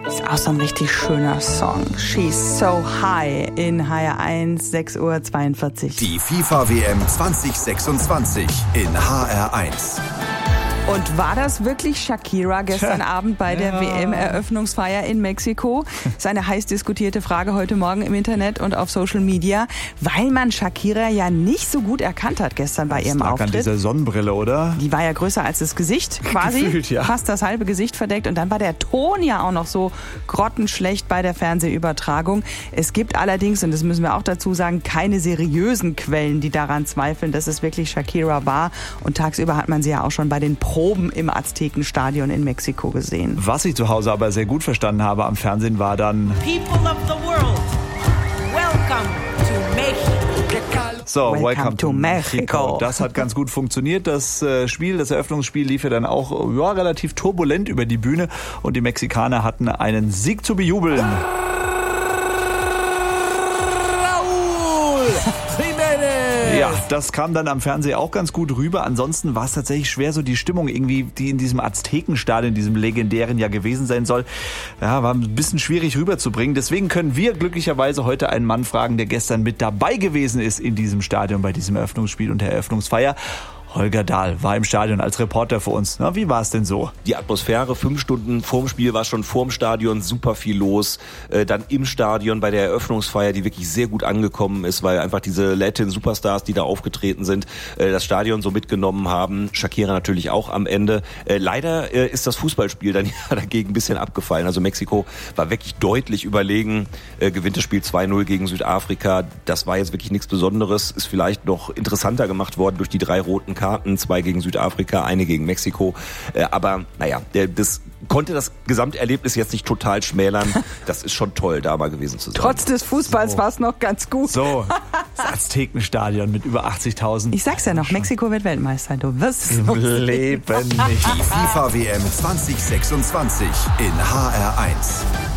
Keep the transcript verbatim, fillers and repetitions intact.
Ist auch so ein richtig schöner Song. She's so high in H R eins, sechs Uhr zweiundvierzig. Die FIFA-W M zwanzig sechsundzwanzig in H R eins. Und war das wirklich Shakira gestern Tja, Abend bei der ja. W M-Eröffnungsfeier in Mexiko? Das ist eine heiß diskutierte Frage heute Morgen im Internet und auf Social Media, weil man Shakira ja nicht so gut erkannt hat gestern bei ihrem lag Auftritt. an dieser Sonnenbrille, oder? Die war ja größer als das Gesicht quasi, Gefühlt, ja. fast das halbe Gesicht verdeckt. Und dann war der Ton ja auch noch so grottenschlecht bei der Fernsehübertragung. Es gibt allerdings, und das müssen wir auch dazu sagen, keine seriösen Quellen, die daran zweifeln, dass es wirklich Shakira war. Und tagsüber hat man sie ja auch schon bei den Proben im Aztekenstadion in Mexiko gesehen. Was ich zu Hause aber sehr gut verstanden habe am Fernsehen war dann... People of the world, welcome to Mexico. So, Welcome welcome, to to Mexico. Mexico. Das hat ganz gut funktioniert. Das äh, Spiel, das Eröffnungsspiel lief ja dann auch ja, relativ turbulent über die Bühne und die Mexikaner hatten einen Sieg zu bejubeln. Ja, das kam dann am Fernseher auch ganz gut rüber. Ansonsten war es tatsächlich schwer, so die Stimmung irgendwie, die in diesem Aztekenstadion, in diesem legendären ja gewesen sein soll, ja, war ein bisschen schwierig rüberzubringen. Deswegen können wir glücklicherweise heute einen Mann fragen, der gestern mit dabei gewesen ist in diesem Stadion bei diesem Eröffnungsspiel und der Eröffnungsfeier. Holger Dahl war im Stadion als Reporter für uns. Na, wie war es denn so? Die Atmosphäre, fünf Stunden vorm Spiel war schon vorm Stadion super viel los. Äh, dann im Stadion bei der Eröffnungsfeier, die wirklich sehr gut angekommen ist, weil einfach diese Latin Superstars, die da aufgetreten sind, äh, das Stadion so mitgenommen haben. Shakira natürlich auch am Ende. Äh, leider äh, ist das Fußballspiel dann ja dagegen ein bisschen abgefallen. Also Mexiko war wirklich deutlich überlegen, äh, gewinnt das Spiel zwei null gegen Südafrika. Das war jetzt wirklich nichts Besonderes. Ist vielleicht noch interessanter gemacht worden durch die drei roten Karten. Karten, zwei gegen Südafrika, eine gegen Mexiko. Äh, aber naja, der, das konnte das Gesamterlebnis jetzt nicht total schmälern. Das ist schon toll, da mal gewesen zu sein. Trotz des Fußballs So. war es noch ganz gut. So, das Aztekenstadion mit über achtzigtausend. Ich sag's ja noch, Mexiko wird Weltmeister. Du wirst es Im noch sehen. Leben nicht. Die FIFA-W M zwanzig sechsundzwanzig in H R eins.